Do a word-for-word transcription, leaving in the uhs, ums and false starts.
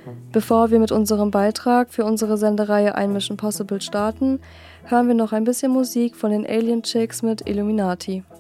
Bevor wir mit unserem Beitrag für unsere Sendereihe Ein Mission Possible starten, hören wir noch ein bisschen Musik von den Alien Chicks mit Illuminati.